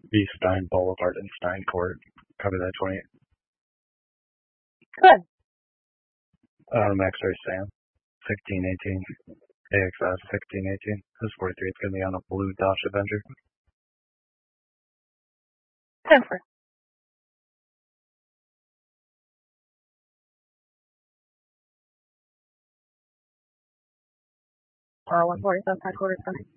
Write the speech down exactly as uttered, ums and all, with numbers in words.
B. Stein Boulevard and Stein Court. Copy that, twenty-eight. Good. Um, X-ray Sam, sixteen eighteen. A X S, sixteen eighteen. This forty-three is going to be on a blue Dodge Avenger. Transfer. R one forty-seven, headquarters,